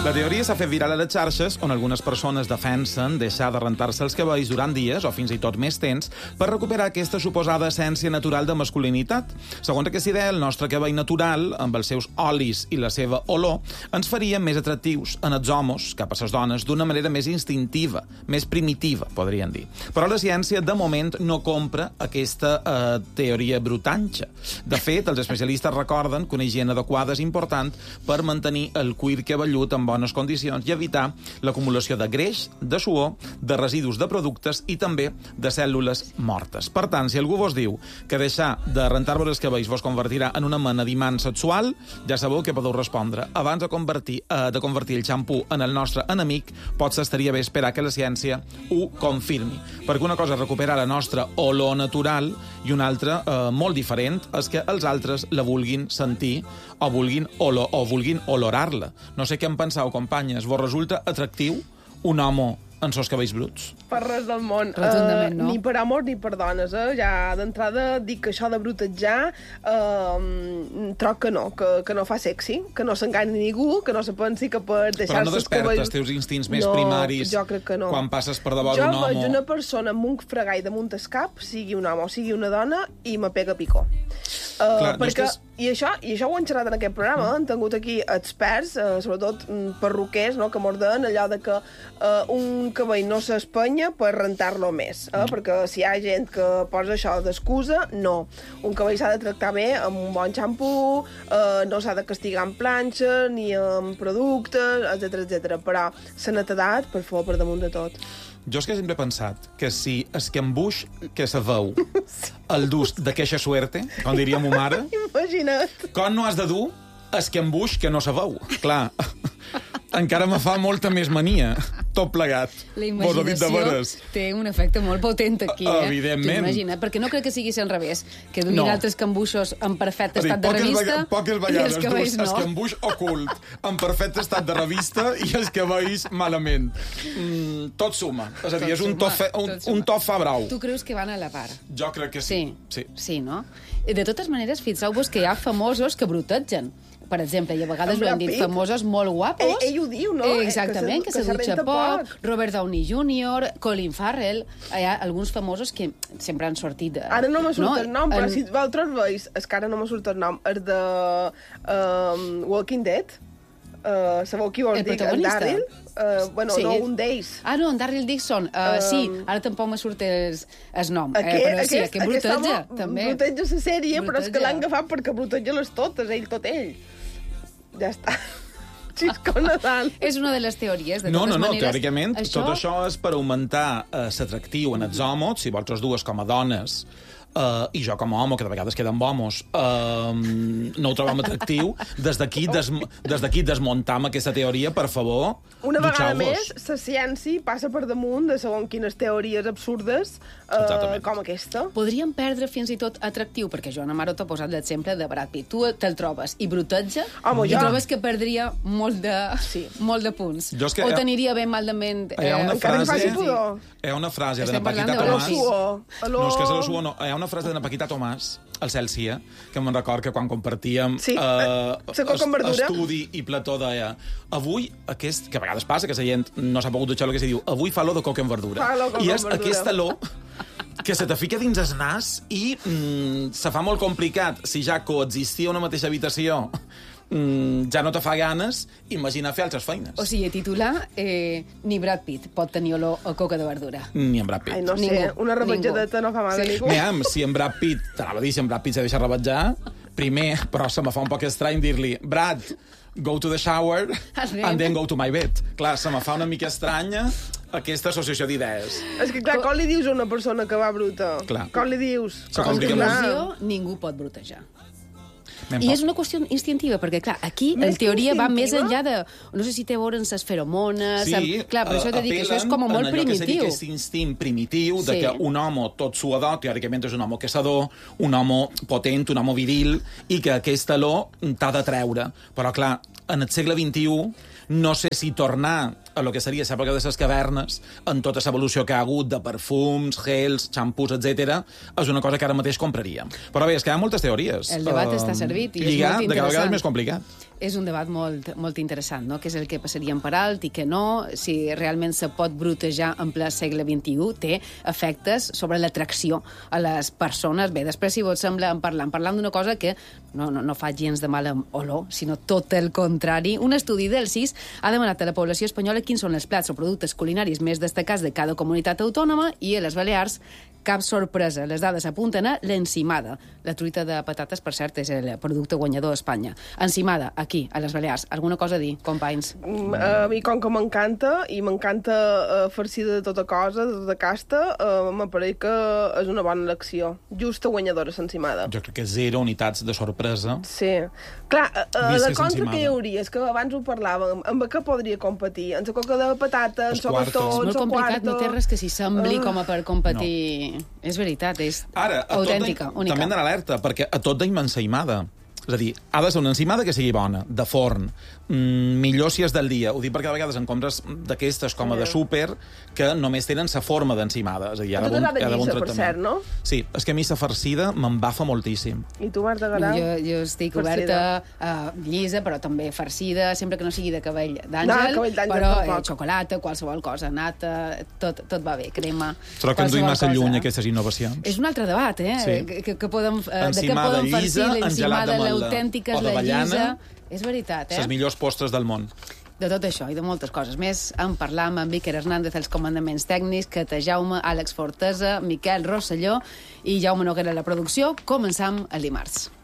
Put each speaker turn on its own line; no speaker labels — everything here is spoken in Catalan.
La teoria s'ha fet viral a les xarxes, on algunes persones defensen deixar de rentar-se els cabells durant dies o fins i tot més temps per recuperar aquesta suposada essència natural de masculinitat. Segons aquesta idea, el nostre cabell natural, amb els seus olis i la seva olor, ens faria més atractius en els homes cap a les dones d'una manera més instintiva, més primitiva, podríem dir. Però la ciència, de moment, no compra aquesta teoria brutanxa. De fet, els especialistes recorden que una higiene adequada és important per mantenir el cuir cabellut en bones condicions i evitar l'acumulació de greix, de suor, de residus de productes i també de cèl·lules mortes. Per tant, si algú vos diu que deixar de rentar-vos els cabells vos convertirà en una mena d'imant sexual, ja sabeu que podeu respondre. Abans de convertir el xampú en el nostre enemic, potser estaria bé esperar que la ciència ho confirmi. Perquè una cosa és recuperar la nostra olor natural i una altra, molt diferent, és que els altres la vulguin sentir o vulguin olorar-la. No sé què en penseu, companyes. Vos resulta atractiu un home en sos cabells bruts?
Per res del món.
Rotundament, no.
Ni per homes ni per dones. Ja d'entrada dic que això de brutejar troc que no fa sexy, que no s'enganyi ningú, que no se pensi que per deixar-se
Però no desperta els teus instints més primaris
jo crec que no.
Quan passes per davant d'un home?
Jo veig una persona amb un fregall damunt el cap, sigui un home o sigui una dona, i me pega picó.
Clar,
perquè, i això ho han xerrat en aquest programa, han tingut aquí experts, sobretot perruquers, no, que mos deien allò de que un cabell no s'espenya per rentar-lo més, perquè si hi ha gent que posa això d'excusa, no. Un cabell s'ha de tractar bé amb un bon xampú, no s'ha de castigar amb planxa ni amb productes, etc. Però la netedat, per favor, per damunt de tot.
Jo és que sempre he pensat que si es que embuix que se veu el dus de queixa suerte, com diria mo mare,
imagina't.
Com no has de dur es que embuix que no se veu. Clar, encara me fa molta més mania, tot plegat.
La imaginació té un efecte molt potent aquí,
Evidentment.
T'imagina, perquè no crec que sigui al revés, que duguin altres cambuixos en perfecte estat de revista
poques vegades
i els cabells no.
Es que embuix ocult, en perfecte estat de revista i els cabells malament. Tot suma. És a dir, és un to fa brau.
Tu creus que van a la part?
Jo crec que sí.
Sí, no? De totes maneres, fixeu-vos que hi ha famosos que brutegen. Per exemple, i a vegades ho hem dit, famosos molt guapos.
Ell ho diu, no?
Exactament, que se dutxa poc. Robert Downey Jr., Colin Farrell. Hi ha alguns famosos que sempre han sortit...
Ara no me surt el nom, però si vosaltres veus, és que ara no me surt el nom, és de Walking Dead. Sabeu qui vols dir? El Daryl?
Sí.
No, un d'ells.
No, en Daryl Dixon. Sí, ara tampoc me surt el nom. Però sí, aquest bruteja, també.
Bruteja la sèrie, però és que l'han agafat perquè bruteja les totes, tot ell. Ja està. Xisco Nadal.
És una de les teories, de
totes
maneres.
No, teòricament, tot això és per augmentar l'atractiu en els homes, si vosaltres dues com a dones, i jo com a home, que de vegades queden homes, no ho trobem atractiu. Des d'aquí desmuntam aquesta teoria, per favor,
una vegada més, la ciència passa per damunt de segons quines teories absurdes com aquesta.
Podríem perdre fins i tot atractiu, perquè Joana Amaro t'ha posat l'exemple de Brad Pitt. Tu te'l trobes i bruteja, i trobes que perdria molt de punts. O t'aniria ben malament...
Hi ha una frase de Paquita Tomàs... No, és que és la suor, no. Hi ha una frase de Paquita Tomàs, al Celsia, que me'n record que quan compartíem estudi i plató deia avui aquest, que a vegades passa que la gent no s'ha pogut dutxar el que se diu, avui fa olor de coca amb verdura. I és aquesta olor que se te fica dins el nas i se fa molt complicat. Si ja coexistia una mateixa habitació ja no te fa ganes, imagina fer altres feines.
O sigui, titular, ni Brad Pitt pot tenir olor a coca de verdura.
Ni en Brad Pitt.
Ai, no sé, una rebatjadeta no fa mal a ningú.
Aviam, si en Brad Pitt, t'anava a dir, si en Brad Pitt s'ha deixat rebatjar, primer, però se me fa un poc estrany dir-li, Brad, go to the shower and then go to my bed. Clar, se me fa una mica estranya aquesta associació d'idees.
És que, clar, com li dius a una persona que va bruta?
Clar.
Com li dius?
En conclusió, ningú pot brutejar. I és una qüestió instintiva, perquè, clar, aquí, en teoria, va més enllà de... No sé si té a veure amb les feromones...
Sí,
clar, però això t'he dit que això és com molt primitiu.
Que seria aquest instint primitiu de que un home tot suador, teòricament és un home caçador, un home potent, un home viril, i que aquesta olor t'ha de treure. Però, clar, en el segle XXI, no sé si tornar a lo que seria l'època de les cavernes, en tota l'evolució que ha hagut de perfums, gels, xampús, etc., és una cosa que ara mateix compraríem. Però bé, és que hi ha moltes teories.
El debat està servit i és molt
lligar, de cada vegada és més complicat.
és un debat molt interessant, no? Què és el que passaria per alt i què no, si realment se pot brutejar en ple segle XXI, té efectes sobre l'atracció a les persones. Bé, després, si vos sembla, parlam d'una cosa que no fa gens de mala olor, sinó tot el contrari. Un estudi del CIS ha demanat a la població espanyola quins són els plats o productes culinaris més destacats de cada comunitat autònoma i a les Balears cap sorpresa. Les dades apunten a l'encimada. La truita de patates, per cert, és el producte guanyador a Espanya. Encimada, aquí, a les Balears. Alguna cosa a dir, companys?
A mi, com que m'encanta, i m'encanta farcida de tota cosa, de tota casta, m'apareix que és una bona elecció. Justa guanyadora, l'encimada.
Jo crec que 0 unitats de sorpresa.
Sí. Clar, la contra que hi hauria, és que abans ho parlàvem, amb què podria competir? En la coca de patata, en la cartó, en la quarta...
És molt complicat, no té res que s'hi sembli com a per competir... No. És veritat, és autèntica, única.
També d'alerta, perquè a tot d'immensaïmada. És a dir, ha de ser una encimada que sigui bona, de forn, millor si és del dia. Ho dic perquè a vegades en compres d'aquestes com a de súper que només tenen sa forma d'encimada. És a dir,
a tu t'agrada llisa, per cert, no?
Sí, és que a mi sa farcida m'embafa moltíssim.
I tu, Marta Garau?
Jo estic oberta a llisa, però també farcida, sempre que no sigui de cabell d'àngel, però xocolata, qualsevol cosa, nata, tot va bé, crema...
Però que ens duim massa lluny aquestes innovacions.
És un altre debat, que podem farcir l'encimada, l'autèntica, la llisa... És veritat,
Les millors postres del món.
De tot això i de moltes coses més en parlam amb Iker Hernández als comandaments tècnics, Cata Jaume, Àlex Fortesa, Miquel Rosselló i Jaume Noguera a la producció. Començam el dimarts.